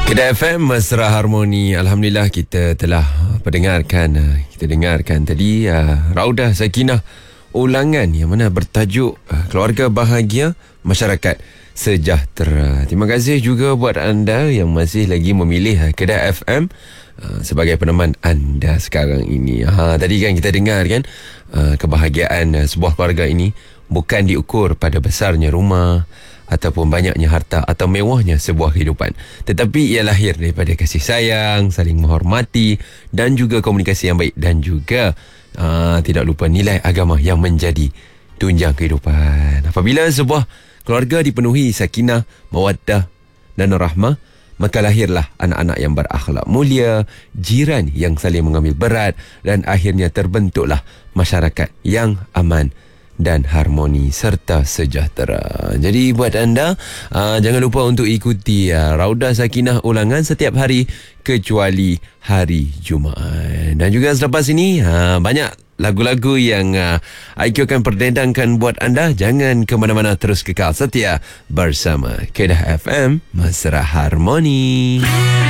Kedah FM Mesra Harmoni. Alhamdulillah kita telah dengarkan tadi Raudah Sakinah ulangan yang mana bertajuk Keluarga Bahagia Masyarakat Sejahtera. Terima kasih juga buat anda yang masih lagi memilih Kedah FM sebagai peneman anda sekarang ini. Tadi kan kita dengar kan kebahagiaan sebuah keluarga ini bukan diukur pada besarnya rumah ataupun banyaknya harta atau mewahnya sebuah kehidupan, tetapi ia lahir daripada kasih sayang, saling menghormati dan juga komunikasi yang baik, dan juga tidak lupa nilai agama yang menjadi tunjang kehidupan. Apabila sebuah keluarga dipenuhi sakinah, mawaddah dan rahmah, maka lahirlah anak-anak yang berakhlak mulia, jiran yang saling mengambil berat, dan akhirnya terbentuklah masyarakat yang aman dan harmoni serta sejahtera. Jadi buat anda, jangan lupa untuk ikuti Raudah Sakinah ulangan setiap hari kecuali hari Jumaat. Dan juga selepas ini banyak lagu-lagu yang IQ akan perdendangkan buat anda. Jangan ke mana-mana, terus kekal setia bersama Kedah FM Mesra Harmoni.